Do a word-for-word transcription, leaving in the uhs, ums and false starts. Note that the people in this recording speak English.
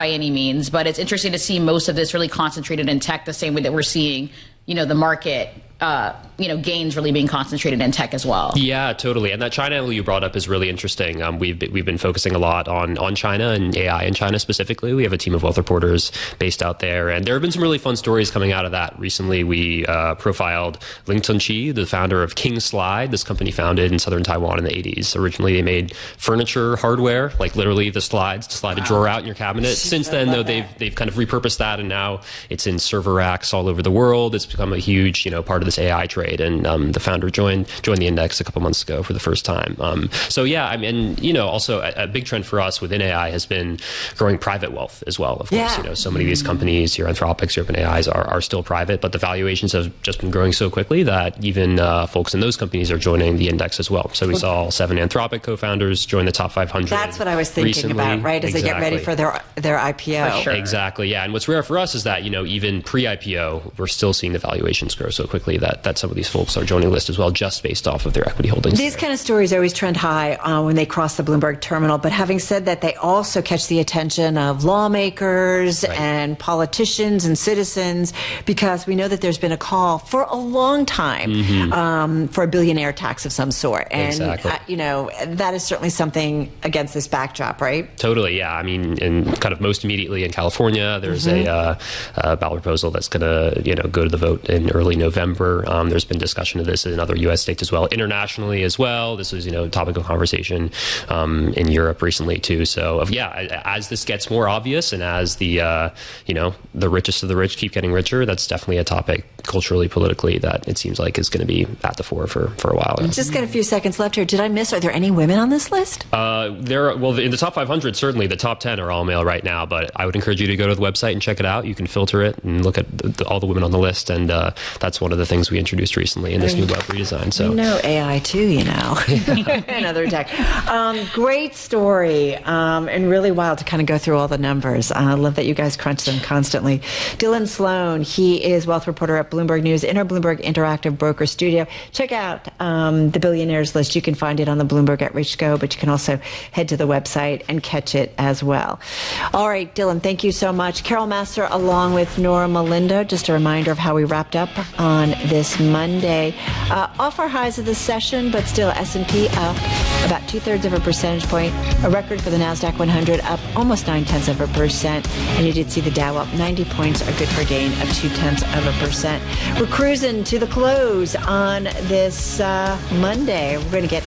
by any means, but it's interesting to see most of this really concentrated in tech, the same way that we're seeing, you know, the market, uh, you know, gains really being concentrated in tech as well. Yeah, totally. And that China angle you brought up is really interesting. Um, we've we've been focusing a lot on on China and A I in China specifically. We have a team of wealth reporters based out there, and there have been some really fun stories coming out of that. Recently, we uh, profiled Ling Chunqi, the founder of King Slide, this company founded in southern Taiwan in the eighties. Originally, they made furniture hardware, like literally the slides to slide wow. a drawer out in your cabinet. Since then, though, they've they've kind of repurposed that, and now it's in server racks all over the world. It's become a huge, you know, part of this A I trade, and um, the founder joined joined the index a couple months ago for the first time. Um, so yeah, I mean, you know, also a, a big trend for us within A I has been growing private wealth as well. Of course, yeah. you know, so many of these companies, your Anthropics, your OpenAIs, are are still private, but the valuations have just been growing so quickly that even uh, folks in those companies are joining the index as well. So we saw seven Anthropic co-founders join the top five hundred. That's what I was thinking recently. about, right? As exactly. they get ready for their their I P O. For sure. Exactly, yeah. And what's rare for us is that, you know, even pre-I P O, we're still seeing the valuations grow so quickly that, that some of these folks are joining the list as well, just based off of their equity holdings. These there. kind of stories always trend high uh, when they cross the Bloomberg terminal. But having said that, they also catch the attention of lawmakers right. and politicians and citizens, because we know that there's been a call for a long time mm-hmm. um, for a billionaire tax of some sort. And, exactly. uh, you know, that is certainly something against this backdrop, right? Totally, yeah. I mean, in kind of most immediately in California, there's mm-hmm. a, uh, a ballot proposal that's going to, you know, go to the vote in early November. Um, there's been discussion of this in other U S states as well, internationally as well. This was, you know, topic of conversation um, in Europe recently too. So, yeah, as this gets more obvious and as the, uh, you know, the richest of the rich keep getting richer, that's definitely a topic culturally, politically, that it seems like is going to be at the fore for, for a while. Just got a few seconds left here. Did I miss, are there any women on this list? Uh, there, well, in the top five hundred, certainly the top ten are all male right now, but I would encourage you to go to the website and check it out. You can filter it and look at the, the, all the women on the list, and uh, that's one of the things we introduced recently in this new web redesign. So you know A I too, you know, another tech. Um, great story, um, and really wild to kind of go through all the numbers. I uh, love that you guys crunch them constantly. Dylan Sloan, he is wealth reporter at Bloomberg News in our Bloomberg Interactive Broker Studio. Check out um, the billionaires list. You can find it on the Bloomberg at Rich Go, but you can also head to the website and catch it as well. All right, Dylan, thank you so much. Carol Massar along with Nora Malindo. Just a reminder of how we wrapped up on this Monday. Uh, off our highs of the session, but still S and P up about two-thirds of a percentage point. A record for the NASDAQ one hundred up almost nine-tenths of a percent. And you did see the Dow up ninety points, a good for a gain of two-tenths of a percent. We're cruising to the close on this uh, Monday. We're going to get